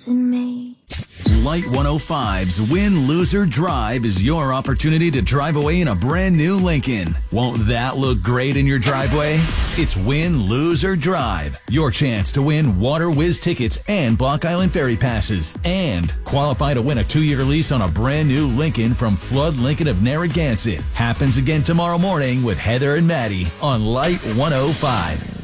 trust in me. Light 105's Win, Lose, or Drive is your opportunity to drive away in a brand new Lincoln. Won't that look great in your driveway? It's Win, Lose, or Drive. Your chance to win Water Whiz tickets and Block Island Ferry passes. And qualify to win a 2-year lease on a brand new Lincoln from Flood Lincoln of Narragansett. Happens again tomorrow morning with Heather and Maddie on Light 105.